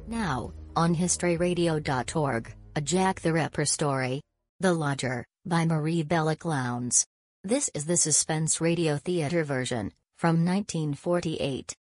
Now, on historyradio.org, a Jack the Ripper story. The Lodger, by Marie Belloc Lowndes. This is the suspense radio theater version, from 1948.